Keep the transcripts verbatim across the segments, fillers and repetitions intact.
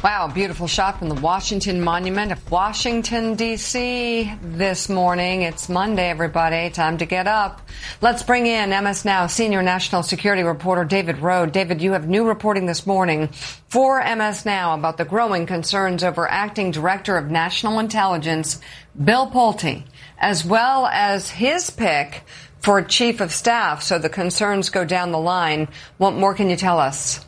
Wow, beautiful shot from the Washington Monument of Washington, D C this morning. It's Monday, everybody. Time to get up. Let's bring in M S Now senior national security reporter David Rohde. David, you have new reporting this morning for M S Now about the growing concerns over acting director of national intelligence, Bill Pulte, as well as his pick for chief of staff. So the concerns go down the line. What more can you tell us?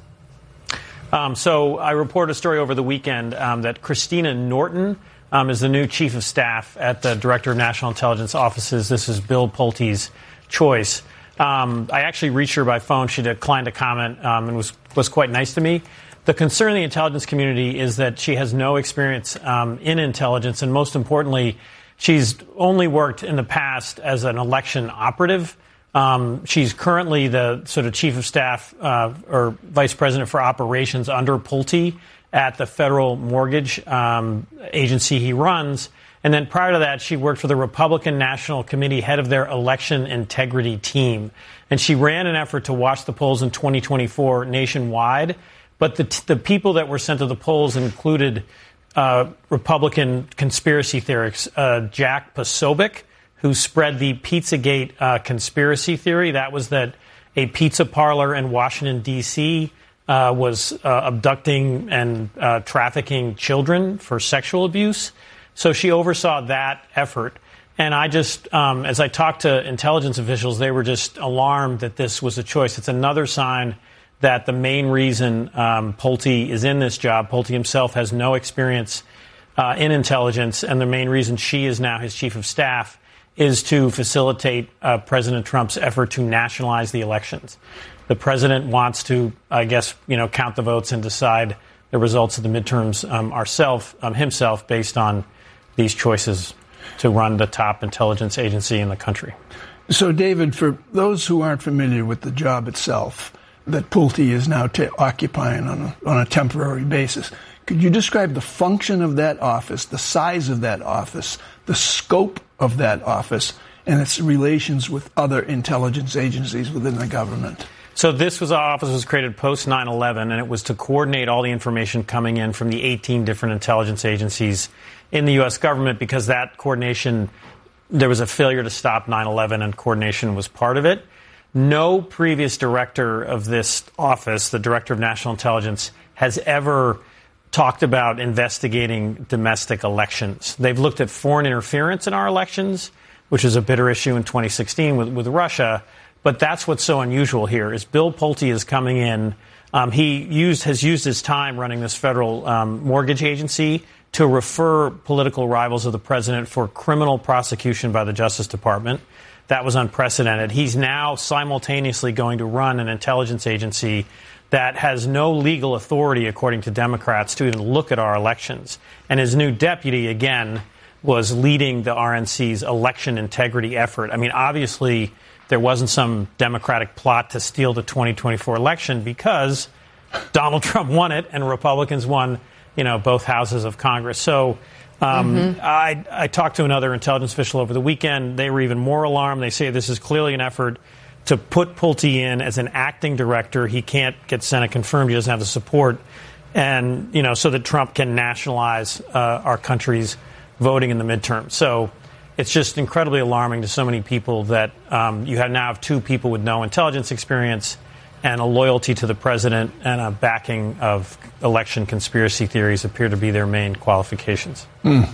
Um, so I reported a story over the weekend um, that Christina Norton um, is the new chief of staff at the Director of National Intelligence Offices. This is Bill Pulte's choice. Um, I actually reached her by phone. She declined to comment um, and was, was quite nice to me. The concern in the intelligence community is that she has no experience um, in intelligence, and most importantly, she's only worked in the past as an election operative. Um, she's currently the sort of chief of staff uh, or vice president for operations under Pulte at the federal mortgage um, agency he runs. And then prior to that, she worked for the Republican National Committee, head of their election integrity team. And she ran an effort to watch the polls in twenty twenty-four nationwide. But the, t- the people that were sent to the polls included uh, Republican conspiracy theorists, uh, Jack Posobiec, who spread the Pizzagate uh, conspiracy theory. That was that a pizza parlor in Washington, D C uh, was uh, abducting and uh, trafficking children for sexual abuse. So she oversaw that effort. And I just, um, as I talked to intelligence officials, they were just alarmed that this was a choice. It's another sign that the main reason um, Pulte is in this job, Pulte himself has no experience uh, in intelligence, and the main reason she is now his chief of staff is to facilitate uh, President Trump's effort to nationalize the elections. The president wants to, I guess, you know, count the votes and decide the results of the midterms um, ourself, um, himself based on these choices to run the top intelligence agency in the country. So, David, for those who aren't familiar with the job itself that Pulte is now t- occupying on a, on a temporary basis, could you describe the function of that office, the size of that office, the scope of that office, and its relations with other intelligence agencies within the government? So this was our office was created post nine eleven, and it was to coordinate all the information coming in from the eighteen different intelligence agencies in the U S government, because that coordination, there was a failure to stop nine eleven, and coordination was part of it. No previous director of this office, the Director of National Intelligence, has ever talked about investigating domestic elections. They've looked at foreign interference in our elections, which is a bitter issue in twenty sixteen with, with Russia. But that's what's so unusual here is Bill Pulte is coming in. Um, he used has used his time running this federal um, mortgage agency to refer political rivals of the president for criminal prosecution by the Justice Department. That was unprecedented. He's now simultaneously going to run an intelligence agency that has no legal authority, according to Democrats, to even look at our elections. And his new deputy, again, was leading the R N C's election integrity effort. I mean, obviously, there wasn't some Democratic plot to steal the twenty twenty-four election, because Donald Trump won it and Republicans won, you know, both houses of Congress. So um, mm-hmm. I, I talked to another intelligence official over the weekend. They were even more alarmed. They say this is clearly an effort to put Pulte in as an acting director. He can't get Senate confirmed. He doesn't have the support. And, you know, so that Trump can nationalize uh, our country's voting in the midterm. So it's just incredibly alarming to so many people that um, you have now have two people with no intelligence experience and a loyalty to the president and a backing of election conspiracy theories appear to be their main qualifications. Mm.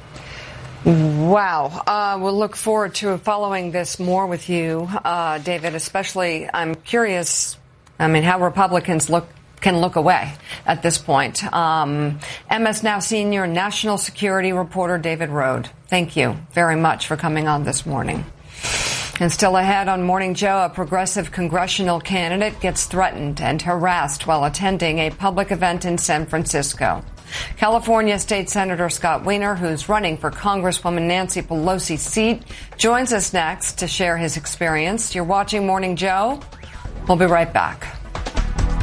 Wow. Uh, we'll look forward to following this more with you, uh, David, especially I'm curious, I mean, how Republicans look can look away at this point. Um, M S Now senior national security reporter David Rohde, thank you very much for coming on this morning. And still ahead on Morning Joe, a progressive congressional candidate gets threatened and harassed while attending a public event in San Francisco. California State Senator Scott Wiener, who's running for Congresswoman Nancy Pelosi's seat, joins us next to share his experience. You're watching Morning Joe. We'll be right back.